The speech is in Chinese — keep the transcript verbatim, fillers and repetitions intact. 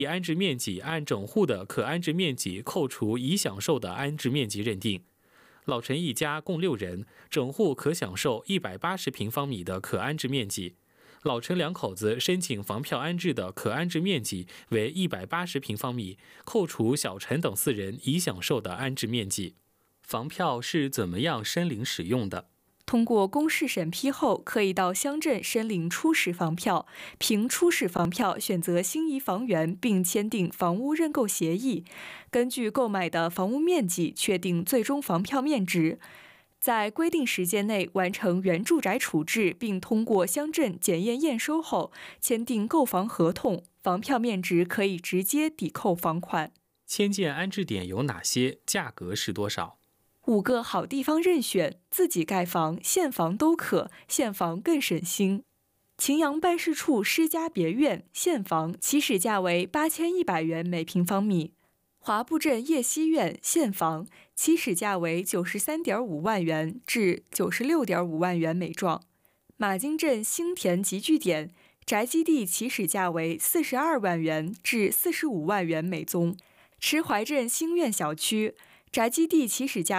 安置面积按整户的可安置面积扣除已享受的安置面积认定。老陈一家共六人，整户可享受一百八十平方米的可安置面积。老陈两口子申请房票安置的可安置面积为一百八十平方米，扣除小陈等四人已享受的安置面积。房票是怎么样申领使用的？ 通过公示审批后，可以到乡镇申领初始房票，凭初始房票选择心仪房源，并签订房屋认购协议，根据购买的房屋面积确定最终房票面值。在规定时间内完成原住宅处置，并通过乡镇检验验收后，签订购房合同，房票面值可以直接抵扣房款。 迁建安置点有哪些？价格是多少？ 五个好地方任选，自己盖房、现房都可，现房更省心。秦阳办事处施家别院现房起始价为八千一百元每平方米，华埠镇叶溪院现房起始价为九十三点五万元至九十六点五万元每幢。马金镇兴田集聚点宅基地起始价为四十二万元至四十五万元每宗。池怀镇兴苑小区宅基地起始价